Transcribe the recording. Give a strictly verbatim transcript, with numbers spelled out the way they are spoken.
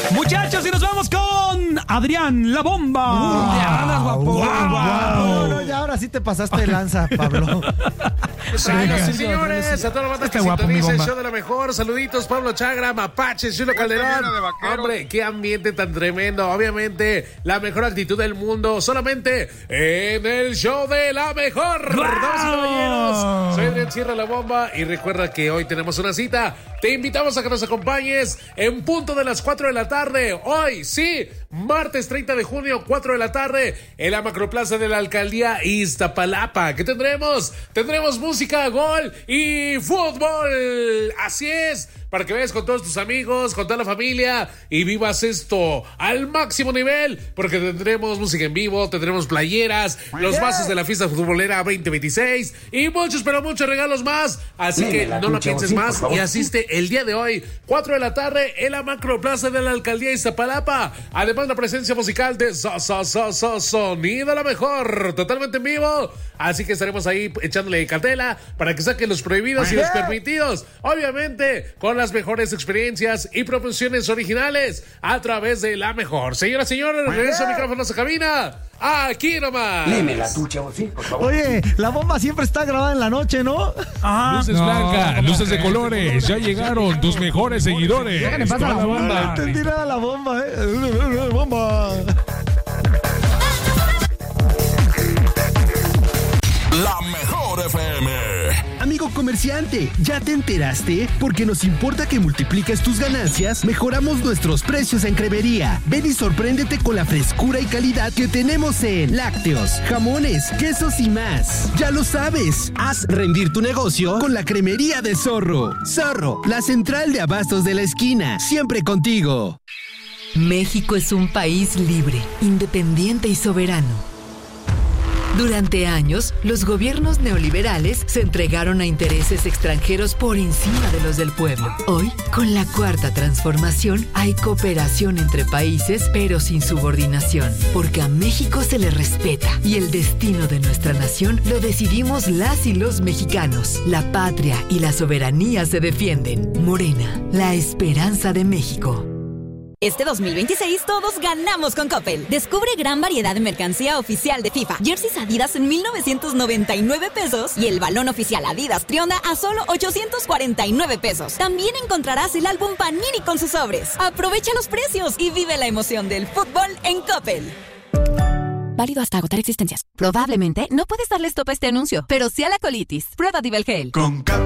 Muchachos, y nos vamos con Adrián La Bomba. Uh, ya, wow, wow, wow, wow. No, no, ya ahora sí te pasaste de lanza, Pablo. Señoras y señores, a toda la banda que Está guapo, mi sintoniza el bomba. show de la mejor. Saluditos, Pablo Chagra, Mapache, Chulo Calderón. Hombre, qué ambiente tan tremendo. Obviamente, la mejor actitud del mundo. Solamente en el show de la mejor. ¡Wow! Damas y caballeros, soy Adrián Sierra La Bomba. Y recuerda que hoy tenemos una cita. Te invitamos a que nos acompañes en punto de las cuatro de la tarde. Hoy, sí, martes treinta de junio, cuatro de la tarde, en la Macroplaza de la Alcaldía Iztapalapa. ¿Qué tendremos? Tendremos música, gol y fútbol. Así es, para que vayas con todos tus amigos, con toda la familia y vivas esto al máximo nivel, porque tendremos música en vivo, tendremos playeras, los vasos de la fiesta futbolera veinte veintiséis y muchos, pero muchos regalos más. Así que no lo pienses más y asiste el día de hoy, cuatro de la tarde, en la Macroplaza de la Alcaldía Iztapalapa. Además, la presencia musical de so, so, so, so, Sonido La Mejor, totalmente en vivo. Así que estaremos ahí echándole cartela para que saquen los prohibidos y los permitidos. Obviamente, con las mejores experiencias y proposiciones originales a través de La Mejor. Señoras y señores, regreso micrófonos a cabina. Aquí nomás. Dime la tuya, sí, por favor. Oye, La Bomba siempre está grabada en la noche, ¿no? Ajá. Luces No, blancas, ¿cómo luces de crees? colores, ya llegaron tus mejores seguidores. Déjale pasar Toda la No le banda. entendí nada a La Bomba, ¿eh? Bomba. La Mejor F M. Amigo comerciante, ¿ya te enteraste? Porque nos importa que multipliques tus ganancias, mejoramos nuestros precios en Cremería. Ven y sorpréndete con la frescura y calidad que tenemos en lácteos, jamones, quesos y más. Ya lo sabes, haz rendir tu negocio con la Cremería de Zorro. Zorro, la central de abastos de la esquina, siempre contigo. México es un país libre, independiente y soberano. Durante años, los gobiernos neoliberales se entregaron a intereses extranjeros por encima de los del pueblo. Hoy, con la cuarta transformación, hay cooperación entre países, pero sin subordinación, porque a México se le respeta y el destino de nuestra nación lo decidimos las y los mexicanos. La patria y la soberanía se defienden. Morena, la esperanza de México. Este dos mil veintiséis todos ganamos con Coppel. Descubre gran variedad de mercancía oficial de FIFA. Jerseys Adidas en mil novecientos noventa y nueve pesos y el balón oficial Adidas Trionda a solo ochocientos cuarenta y nueve pesos. También encontrarás el álbum Panini con sus sobres. Aprovecha los precios y vive la emoción del fútbol en Coppel. Válido hasta agotar existencias. Probablemente no puedes darle stop a este anuncio, pero sí a la colitis. Prueba Divel Gel. Con Cap